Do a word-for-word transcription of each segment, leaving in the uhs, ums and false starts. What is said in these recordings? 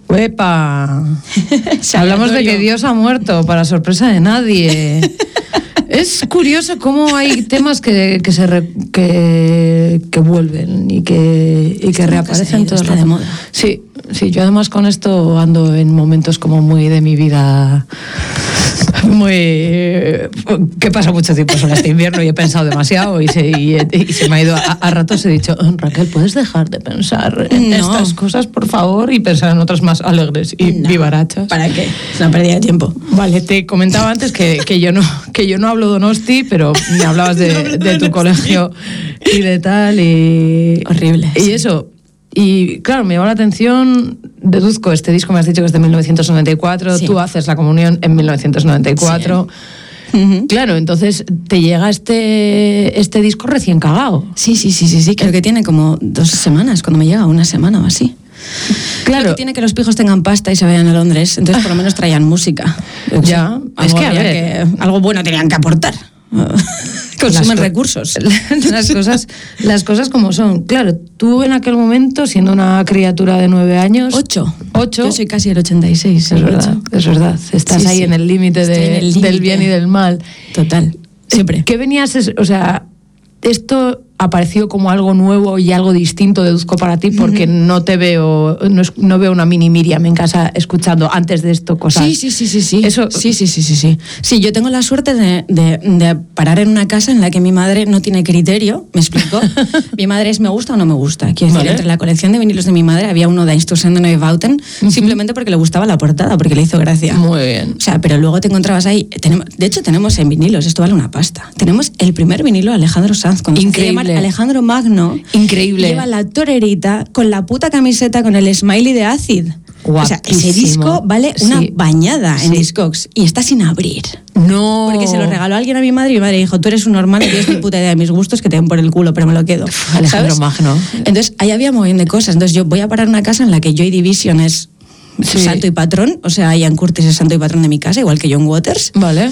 ¡Uepa! Hablamos de que Dios ha muerto, para sorpresa de nadie. Es curioso cómo hay temas que, que se re, que, que vuelven y que, y que reaparecen todos de moda. Sí, sí, yo además con esto ando en momentos como muy de mi vida, muy que pasa mucho tiempo solo este invierno y he pensado demasiado y se, y, y se me ha ido a, a ratos he dicho, Raquel, ¿puedes dejar de pensar en no. estas cosas, por favor, y pensar en otras más alegres y no. vivarachas? ¿Para qué? Es una pérdida de tiempo. Vale, te comentaba antes que, que yo no que yo no hablo Donosti, pero me hablabas de, de tu colegio y de tal y horrible. Y sí. eso. Y claro, me llamó la atención, deduzco, este disco me has dicho que es de mil novecientos noventa y cuatro, sí. Tú haces la comunión en mil novecientos noventa y cuatro. Sí. Uh-huh. Claro, entonces te llega este este disco recién cagado. Sí, sí, sí, sí, sí, creo que tiene como dos semanas, cuando me llega, una semana o así. Claro, creo que tiene que los pijos tengan pasta y se vayan a Londres, entonces por lo menos traían música. Ya, es que, a ver, que algo bueno tenían que aportar. Consumen las, recursos. Las cosas, las cosas como son. Claro, tú en aquel momento, siendo una criatura de nueve años... Ocho. Ocho. Yo soy casi el ochenta y seis. Es verdad, ocho. Es verdad. Estás sí, ahí sí. en el límite de, del bien y del mal. Total, siempre. ¿Qué venías, o sea, esto apareció como algo nuevo y algo distinto, deduzco para ti, porque uh-huh. no te veo, no, es, no veo una mini Miriam en casa escuchando antes de esto cosas. Sí, sí, sí, sí, sí. Eso, sí, sí, sí, sí, sí. Sí, yo tengo la suerte de, de, de parar en una casa en la que mi madre no tiene criterio, ¿me explico? Mi madre es me gusta o no me gusta. Quiero decir, vale. Entre la colección de vinilos de mi madre había uno de Einstürzen de Neubauten, uh-huh. simplemente porque le gustaba la portada, porque le hizo gracia. Muy bien. O sea, pero luego te encontrabas ahí, tenemos, de hecho tenemos en vinilos, esto vale una pasta, tenemos el primer vinilo de Alejandro Sanz, cuando se llama Alejandro Magno. No, increíble. Lleva la torerita con la puta camiseta con el smiley de Acid. Guapísimo. O sea, ese disco vale una sí. bañada en sí. Discogs y está sin abrir. No. Porque se lo regaló alguien a mi madre y mi madre dijo, tú eres un normal y tienes ni puta idea de mis gustos, que te den por el culo, pero me lo quedo. Alejandro Magno. Entonces, ahí había un montón de cosas. Entonces, yo voy a parar una casa en la que Joy Division es sí. santo y patrón. O sea, Ian Curtis es santo y patrón de mi casa, igual que John Waters. Vale.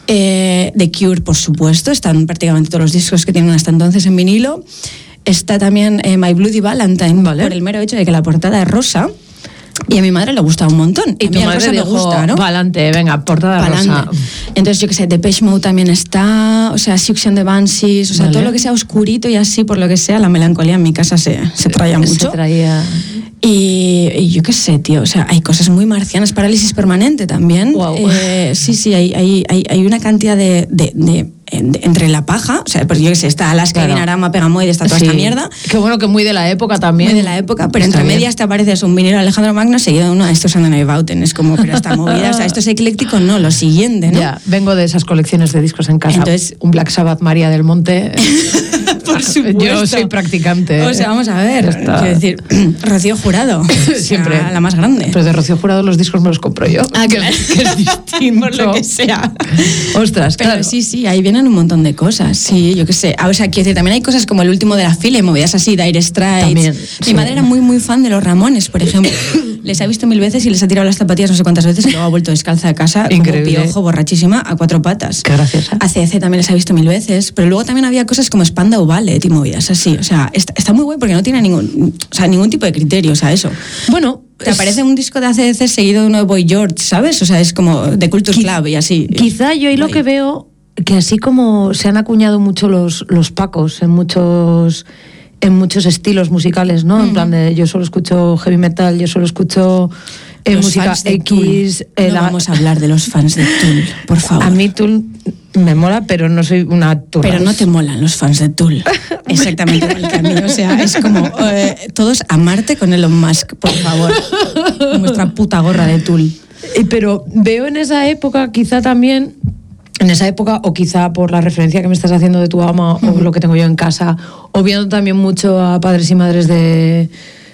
Eh, The Cure, por supuesto. Están prácticamente todos los discos que tienen hasta entonces en vinilo. Está también eh, My Bloody Valentine, ¿vale? Por el mero hecho de que la portada es rosa. Y a mi madre le gusta un montón. Y a tu madre rosa dijo, me gusta, ¿no? Pa'lante, venga, portada Palante. rosa. Entonces, yo qué sé, Depeche Mode también está, o sea, Siouxsie and the Banshees, o sea, vale. todo lo que sea oscurito y así, por lo que sea, la melancolía en mi casa se, se traía mucho. Se traía... Y, y yo qué sé, tío, o sea, hay cosas muy marcianas, Parálisis Permanente también. Wow. Eh, sí, sí, hay, hay, hay, hay una cantidad de... de, de entre la paja, o sea, pues yo qué sé, está Alaska, claro. Dinarama, Pegamoid, está toda sí. esta mierda. Qué bueno que muy de la época también. Muy de la época, pero está entre bien. medias te apareces un vinilo de Alejandro Magno seguido de uno de estos de Neubauten. Es como, pero esta movida, o sea, esto es ecléctico, no, lo siguiente, ¿no? Ya, vengo de esas colecciones de discos en casa. Entonces, un Black Sabbath María del Monte. Por supuesto. Yo soy practicante. O sea, vamos a ver, quiero decir, Rocío Jurado. Siempre. O sea, la más grande. Pero de Rocío Jurado los discos me los compro yo. Ah, claro. Que, que es distinto. Por lo que sea. Ostras, pero claro. sí, sí, ahí vienen un montón de cosas. Sí, yo qué sé. O sea, quiero decir, también hay cosas como el último de la fila, movidas así, Dire Straits. También, Mi sí. madre era muy, muy fan de los Ramones, por ejemplo. Les ha visto mil veces y les ha tirado las zapatillas no sé cuántas veces y luego ha vuelto descalza de casa. Increíble. Como piojo, borrachísima, a cuatro patas. Qué graciosa. A C D C también les ha visto mil veces, pero luego también había cosas como Spandau Ballet y movidas así. O sea, está, está muy guay porque no tiene ningún, o sea, ningún tipo de criterio, o sea, eso. Bueno, te es... aparece un disco de A C D C seguido de uno de Boy George, ¿sabes? O sea, es como de Culture Qui- Club y así. Quizá yo ahí lo que veo, que así como se han acuñado mucho los, los pacos en muchos... en muchos estilos musicales, ¿no? Uh-huh. En plan de yo solo escucho heavy metal, yo solo escucho eh, música X. Eh, no la... vamos a hablar de los fans de Tool, por favor. A mí Tool me mola, pero no soy una Tool. Pero no te molan los fans de Tool. Exactamente igual que a mí. O sea, es como eh, todos a Marte con Elon Musk, por favor. Nuestra puta gorra de Tool. Eh, pero veo en esa época quizá también... En esa época, o quizá por la referencia que me estás haciendo de tu ama, uh-huh. o lo que tengo yo en casa, o viendo también mucho a padres y madres de,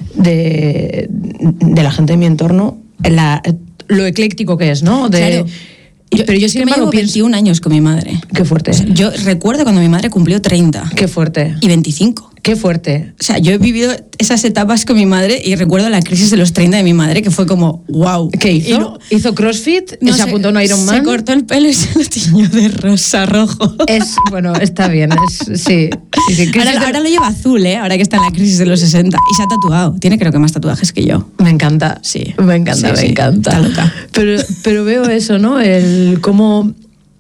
de, de la gente de mi entorno, la, lo ecléctico que es, ¿no? De, claro. Yo, pero yo sin embargo llevo veintiún años con mi madre. Qué fuerte. O sea, yo recuerdo cuando mi madre cumplió treinta. Qué fuerte. Y veinticinco. Qué fuerte. O sea, yo he vivido esas etapas con mi madre y recuerdo la crisis de los treinta de mi madre, que fue como, wow. ¿Qué hizo? No, ¿Hizo CrossFit? No, ¿Se apuntó a un Ironman? Se cortó el pelo y se lo tiñó de rosa, rojo. Es, bueno, está bien, es, sí. sí, sí. Ahora, de... ahora lo lleva azul, ¿eh? Ahora que está en la crisis de los sesenta. Y se ha tatuado. Tiene creo que más tatuajes que yo. Me encanta. Sí. Me encanta, sí, me sí. encanta. Está loca. Pero, pero veo eso, ¿no? El cómo...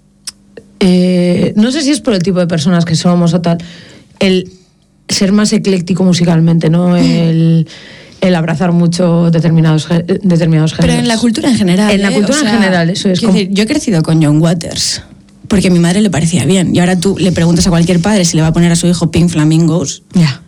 Eh, no sé si es por el tipo de personas que somos o tal. El ser más ecléctico musicalmente, ¿no? El, el abrazar mucho determinados, determinados géneros. Pero en la cultura en general. En la ¿eh? cultura o sea, en general, eso es. Como... Decir, yo he crecido con John Waters, porque a mi madre le parecía bien. Y ahora tú le preguntas a cualquier padre si le va a poner a su hijo Pink Flamingos. Ya.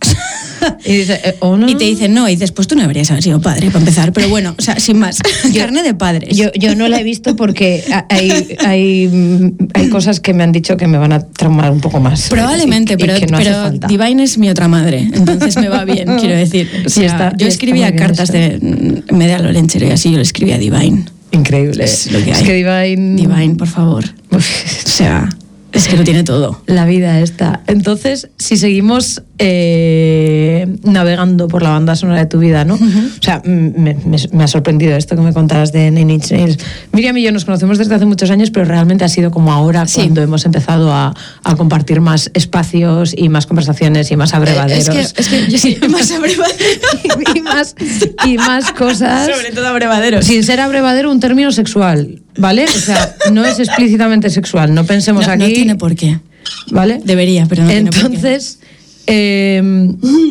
Y, dice, eh, oh, no. Y te dicen no, y dices, pues tú no deberías haber sido padre, para empezar. Pero bueno, o sea, sin más. Yo, carne de padres. Yo, yo no la he visto porque hay, hay, hay cosas que me han dicho que me van a traumar un poco más. Probablemente, y, pero, y que no pero Divine es mi otra madre, entonces me va bien, quiero decir. O sea, está, yo escribía cartas de media lolenchero y así yo le escribía a Divine. Increíble. Es lo que hay. Es que Divine... Divine, por favor. O sea... Es que lo tiene todo. La vida esta. Entonces, si seguimos eh, navegando por la banda sonora de tu vida, ¿no? Uh-huh. O sea, me, me, me ha sorprendido esto que me contabas de Nine Inch Nails. Miriam y yo nos conocemos desde hace muchos años, pero realmente ha sido como ahora sí. cuando hemos empezado a, a compartir más espacios y más conversaciones y más abrevaderos. Es que, es que yo sí, más abrevaderos. y, más, y más cosas. Sobre todo abrevaderos. Sin ser abrevadero, un término sexual, ¿vale? O sea, no es explícitamente sexual. No pensemos no, aquí... No tiene por qué. ¿Vale? Debería, pero no tiene por qué. Entonces, eh,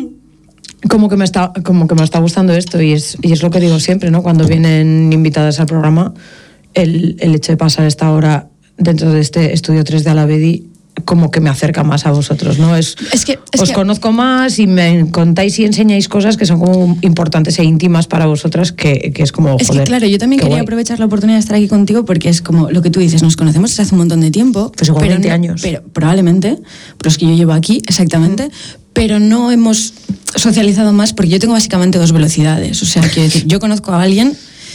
como que me está, como que me está gustando esto y es, y es lo que digo siempre, ¿no? Cuando vienen invitadas al programa, el, el hecho de pasar esta hora dentro de este estudio tres de Alavedi como que me acerca más a vosotros, ¿no? Es, es que es os que... conozco más y me contáis y enseñáis cosas que son como importantes e íntimas para vosotras, que, que es como, es joder, que claro, yo también quería guay. aprovechar la oportunidad de estar aquí contigo porque es como lo que tú dices, nos conocemos desde hace un montón de tiempo. Pues igual pero veinte no, años. Pero, probablemente, pero es que yo llevo aquí, exactamente, mm. pero no hemos socializado más porque yo tengo básicamente dos velocidades. O sea, quiero decir, yo conozco a alguien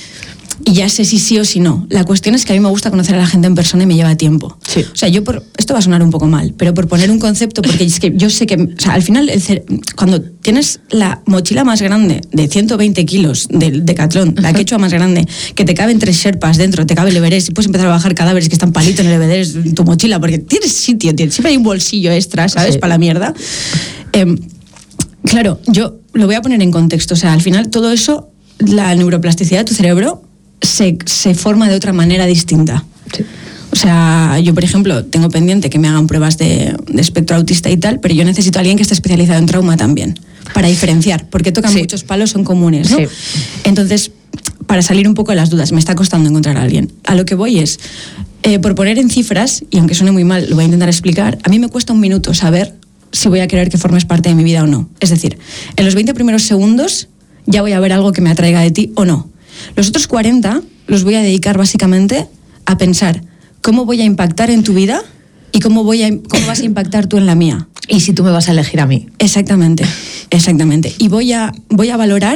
y ya sé si sí o si no. La cuestión es que a mí me gusta conocer a la gente en persona y me lleva tiempo. Sí. O sea, yo por, esto va a sonar un poco mal, pero por poner un concepto, porque es que yo sé que, o sea, al final, el cer- cuando tienes la mochila más grande de ciento veinte kilos del Decathlon, la quechua más grande, que te caben tres Sherpas dentro, te cabe el Everest y puedes empezar a bajar cadáveres que están palitos en el Everest en tu mochila, porque tienes sitio, tienes, siempre hay un bolsillo extra, ¿sabes? Sí. Para la mierda. Eh, claro, yo lo voy a poner en contexto. O sea, al final todo eso, la neuroplasticidad de tu cerebro Se, se forma de otra manera distinta. Sí. O sea, yo, por ejemplo, tengo pendiente que me hagan pruebas de, de espectro autista y tal, pero yo necesito a alguien que esté especializado en trauma también, para diferenciar, porque tocan sí. muchos palos, son comunes, ¿no? Sí. Entonces, para salir un poco de las dudas, me está costando encontrar a alguien. A lo que voy es, eh, por poner en cifras, y aunque suene muy mal, lo voy a intentar explicar, a mí me cuesta un minuto saber si voy a querer que formes parte de mi vida o no. Es decir, en los veinte primeros segundos ya voy a ver algo que me atraiga de ti o no. Los otros cuarenta los voy a dedicar básicamente a pensar cómo voy a impactar en tu vida y cómo, voy a, cómo vas a impactar tú en la mía. Y si tú me vas a elegir a mí. Exactamente, exactamente. Y voy a, voy a valorar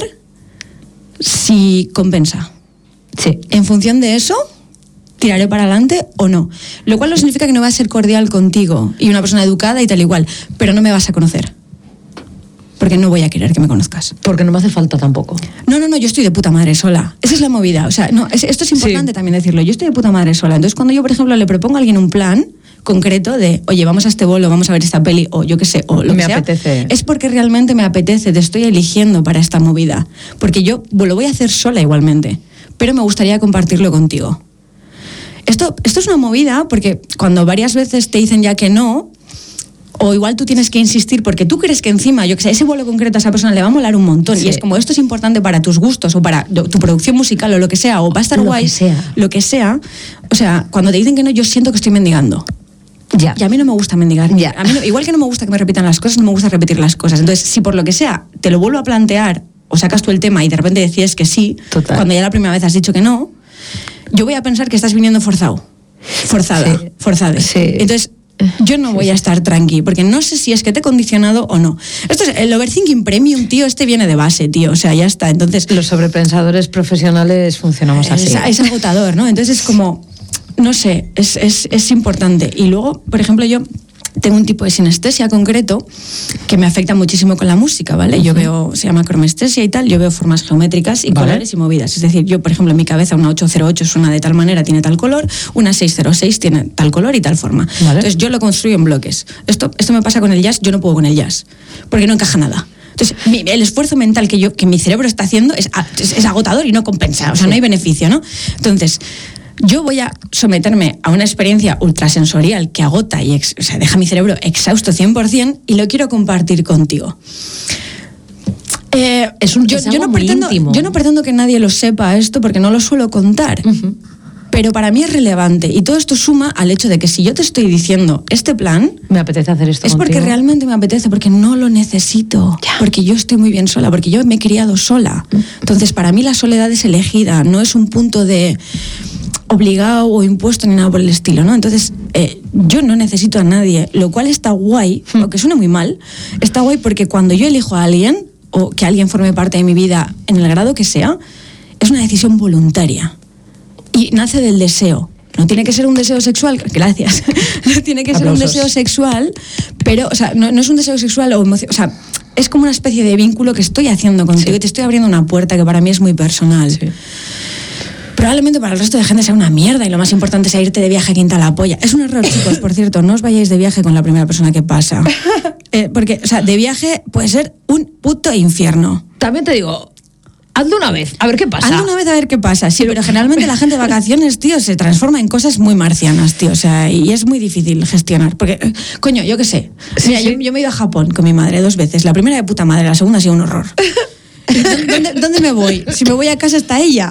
si compensa. Sí. En función de eso, tiraré para adelante o no. Lo cual no significa que no voy a ser cordial contigo y una persona educada y tal igual, pero no me vas a conocer. Porque no voy a querer que me conozcas. Porque no me hace falta tampoco. No, no, no, yo estoy de puta madre sola. Esa es la movida. O sea, no, es, esto es importante sí. también decirlo. Yo estoy de puta madre sola. Entonces, cuando yo, por ejemplo, le propongo a alguien un plan concreto de, oye, vamos a este bolo, vamos a ver esta peli, o yo qué sé, o lo me que sea, apetece. Es porque realmente me apetece, te estoy eligiendo para esta movida. Porque yo bueno, lo voy a hacer sola igualmente, pero me gustaría compartirlo contigo. Esto, esto es una movida porque cuando varias veces te dicen ya que no, o igual tú tienes que insistir porque tú crees que encima, yo que sé, ese bolo concreto a esa persona le va a molar un montón sí. y es como esto es importante para tus gustos o para tu producción musical o lo que sea, o va a estar lo guay, que sea. lo que sea. O sea, cuando te dicen que no, yo siento que estoy mendigando. Ya. Y a mí no me gusta mendigar. Ya. A mí no, igual que no me gusta que me repitan las cosas, no me gusta repetir las cosas. Entonces, si por lo que sea te lo vuelvo a plantear o sacas tú el tema y de repente decides que sí, Total. cuando ya la primera vez has dicho que no, yo voy a pensar que estás viniendo forzado. Forzada. Sí. Forzada. Sí. Entonces, yo no voy a estar tranqui, porque no sé si es que te he condicionado o no. Esto es el overthinking premium, tío, este viene de base, tío, o sea, ya está. Entonces, los sobrepensadores profesionales funcionamos así. Es, es agotador, ¿no? Entonces es como, no sé, es, es, es importante. Y luego, por ejemplo, yo tengo un tipo de sinestesia concreto que me afecta muchísimo con la música, ¿vale? Uh-huh. Yo veo, se llama cromestesia y tal, yo veo formas geométricas y ¿vale? colores y movidas. Es decir, yo, por ejemplo, en mi cabeza una ocho cero ocho suena de tal manera, tiene tal color, una seis cero seis tiene tal color y tal forma. ¿Vale? Entonces yo lo construyo en bloques. Esto, esto me pasa con el jazz, yo no puedo con el jazz, porque no encaja nada. Entonces, mi, el esfuerzo mental que, yo, que mi cerebro está haciendo es, es, es agotador y no compensa, o sea, sí. no hay beneficio, ¿no? Entonces, yo voy a someterme a una experiencia ultrasensorial que agota y ex, o sea, deja mi cerebro exhausto cien por ciento y lo quiero compartir contigo. Eh, es un, yo, es yo, no pretendo, yo no pretendo que nadie lo sepa esto porque no lo suelo contar. Uh-huh. Pero para mí es relevante y todo esto suma al hecho de que si yo te estoy diciendo este plan, me apetece hacer esto es contigo. Porque realmente me apetece, porque no lo necesito, ya. Porque yo estoy muy bien sola, porque yo me he criado sola. Entonces para mí la soledad es elegida, no es un punto de obligado o impuesto ni nada por el estilo, ¿no? Entonces eh, yo no necesito a nadie, lo cual está guay, hmm. aunque suene muy mal, está guay porque cuando yo elijo a alguien o que alguien forme parte de mi vida en el grado que sea, es una decisión voluntaria. Y nace del deseo. No tiene que ser un deseo sexual, gracias. No tiene que Aplausos. ser un deseo sexual, pero, o sea, no, no es un deseo sexual o emoción, o sea, es como una especie de vínculo que estoy haciendo contigo sí. y te estoy abriendo una puerta que para mí es muy personal. Sí. Probablemente para el resto de gente sea una mierda y lo más importante sea irte de viaje a Quinta la Polla. Es un error, chicos, por cierto, no os vayáis de viaje con la primera persona que pasa. Eh, porque, o sea, de viaje puede ser un puto infierno. También te digo, hazlo una vez, a ver qué pasa. Hazlo una vez a ver qué pasa, sí, pero generalmente la gente de vacaciones, tío, se transforma en cosas muy marcianas, tío, o sea, y es muy difícil gestionar, porque, coño, yo qué sé, mira, sí, sí. Yo, yo me he ido a Japón con mi madre dos veces, la primera de puta madre, la segunda ha sido un horror. ¿Dónde, ¿Dónde me voy? Si me voy a casa está ella.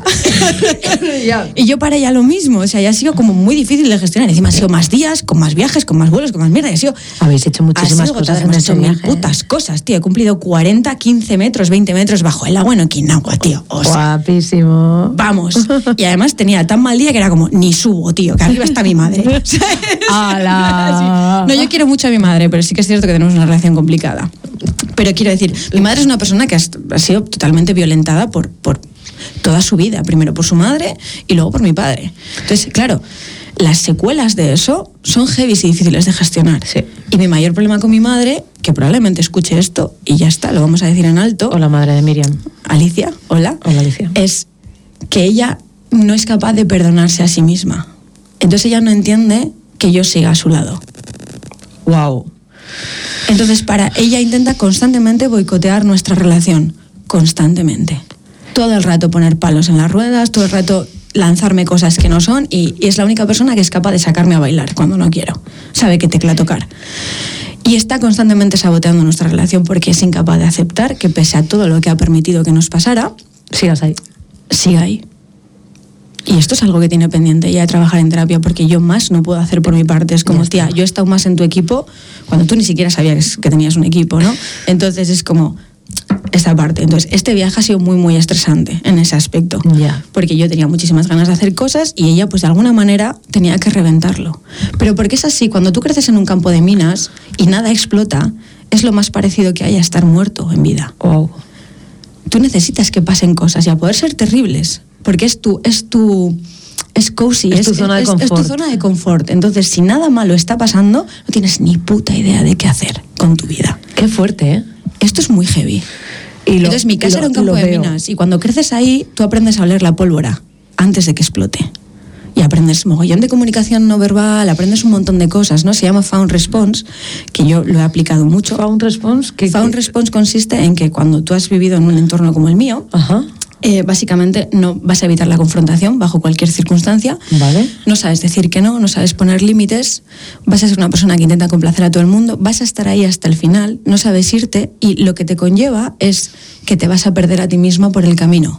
Y yo para ella lo mismo. O sea, ya ha sido como muy difícil de gestionar. Encima ha sido más días, con más viajes, con más vuelos, con más mierda. Ha sido, Habéis hecho muchísimas cosas en ese viaje. Putas cosas, tío. He cumplido cuarenta, quince metros, veinte metros bajo el agua en Okinawa, tío. O sea, guapísimo. Vamos. Y además tenía tan mal día que era como, ni subo, tío, que arriba está mi madre. ¡Hala! No, yo quiero mucho a mi madre, pero sí que es cierto que tenemos una relación complicada. Pero quiero decir, mi madre es una persona que ha sido totalmente violentada por, por toda su vida, primero por su madre y luego por mi padre. Entonces, claro, las secuelas de eso son heavy y difíciles de gestionar. Sí. Y mi mayor problema con mi madre, que probablemente escuche esto y ya está, lo vamos a decir en alto. Hola, madre de Miriam. Alicia, hola. Hola, Alicia. Es que ella no es capaz de perdonarse a sí misma. Entonces ella no entiende que yo siga a su lado. Wow. Entonces, para ella intenta constantemente boicotear nuestra relación, constantemente. Todo el rato poner palos en las ruedas, todo el rato lanzarme cosas que no son y, y es la única persona que es capaz de sacarme a bailar cuando no quiero. Sabe que tecla tocar. Y está constantemente saboteando nuestra relación porque es incapaz de aceptar que pese a todo lo que ha permitido que nos pasara, sigas ahí. Siga ahí. Y esto es algo que tiene pendiente ella de trabajar en terapia porque yo más no puedo hacer por mi parte. Es como, tía, yo he estado más en tu equipo cuando tú ni siquiera sabías que tenías un equipo, ¿no? Entonces es como esta parte. Entonces este viaje ha sido muy, muy estresante en ese aspecto. Yeah. Porque yo tenía muchísimas ganas de hacer cosas y ella, pues de alguna manera, tenía que reventarlo. Pero porque es así, cuando tú creces en un campo de minas y nada explota, es lo más parecido que hay a estar muerto en vida. Wow. Tú necesitas que pasen cosas y a poder ser terribles. Porque es tu, es tu, es cozy, es, es tu zona de es, confort. Es tu zona de confort. Entonces, si nada malo está pasando, no tienes ni puta idea de qué hacer con tu vida. Qué fuerte, ¿eh? Esto es muy heavy. Y lo, Entonces, mi casa lo, era un campo de veo. minas y cuando creces ahí, tú aprendes a oler la pólvora antes de que explote. Y aprendes mogollón de comunicación no verbal, aprendes un montón de cosas, ¿no? Se llama Found Response, que yo lo he aplicado mucho. ¿Found Response? ¿Qué, Found qué? Response consiste en que cuando tú has vivido en un entorno como el mío, Ajá. Eh, básicamente no vas a evitar la confrontación bajo cualquier circunstancia. Vale. No sabes decir que no, no sabes poner límites, vas a ser una persona que intenta complacer a todo el mundo, vas a estar ahí hasta el final, no sabes irte y lo que te conlleva es que te vas a perder a ti mismo por el camino.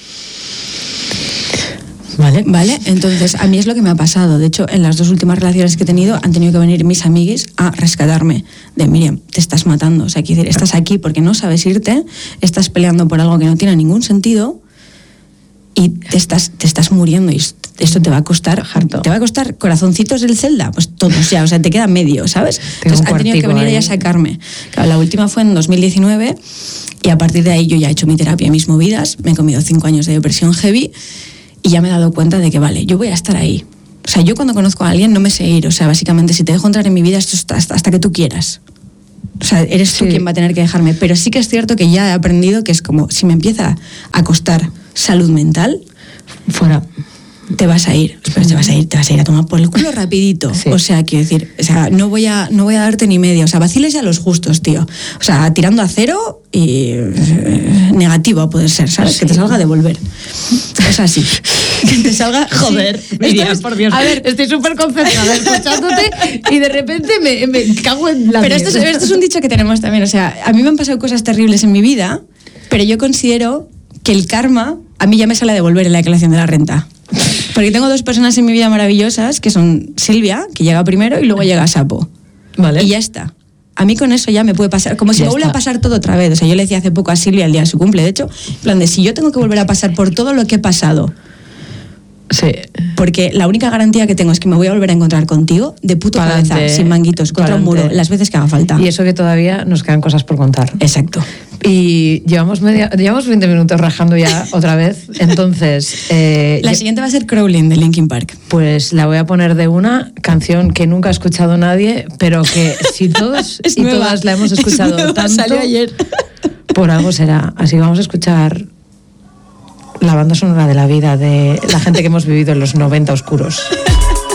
Vale. Vale, entonces a mí es lo que me ha pasado. De hecho, en las dos últimas relaciones que he tenido han tenido que venir mis amiguis a rescatarme de Miriam, te estás matando, o sea, quiero decir, estás aquí porque no sabes irte, estás peleando por algo que no tiene ningún sentido y te estás, te estás muriendo y esto te va a costar harto. Te va a costar corazoncitos del Zelda, pues todos ya, o sea, te queda medio, ¿sabes? Entonces han tenido que venir ahí a sacarme. Claro, la última fue en dos mil diecinueve y a partir de ahí yo ya he hecho mi terapia, mis movidas, me he comido cinco años de depresión heavy. Y ya me he dado cuenta de que, vale, yo voy a estar ahí, O sea, yo cuando conozco a alguien no me sé ir. O sea, básicamente, si te dejo entrar en mi vida, esto hasta, hasta que tú quieras. O sea, eres tú Sí. quien va a tener que dejarme. Pero sí que es cierto que ya he aprendido que es como, si me empieza a costar salud mental, Fuera. te vas a ir. Pero te vas a ir, te vas a ir a tomar por el culo rapidito. Sí. O sea, quiero decir, o sea, no voy a, no voy a darte ni media. O sea, vaciles ya los justos, tío. O sea, tirando a cero y eh, negativo a poder ser, ¿sabes? Sí. Que te salga a devolver. O sea, sí. Que te salga. Joder, sí. Miriam, Esto es- por Dios. A ver, estoy súper concentrada escuchándote y de repente me, me cago en la pero esto es, mierda. esto es un dicho que tenemos también. O sea, a mí me han pasado cosas terribles en mi vida, pero yo considero que el karma a mí ya me sale a devolver en la declaración de la renta. Porque tengo dos personas en mi vida maravillosas, que son Silvia, que llega primero, y luego llega Sapo. Vale. Y ya está. A mí con eso ya me puede pasar, como si Ya me vuelve a está. pasar todo otra vez. O sea, yo le decía hace poco a Silvia el día de su cumple, de hecho, en plan de si yo tengo que volver a pasar por todo lo que he pasado, Sí. porque la única garantía que tengo es que me voy a volver a encontrar contigo de puto Pa'lante, cabeza, sin manguitos, contra un pa'lante. muro, las veces que haga falta. Y eso que todavía nos quedan cosas por contar. Exacto. Y llevamos media, llevamos veinte minutos rajando ya otra vez. Entonces, eh, La yo- siguiente va a ser Crawling de Linkin Park. pues la voy a poner de una canción que nunca ha escuchado nadie, pero que si todos Es y nueva. todas la hemos Es escuchado nueva, tanto, salió ayer. por algo será. Así vamos a escuchar la banda sonora de la vida de la gente que hemos vivido en los noventa oscuros.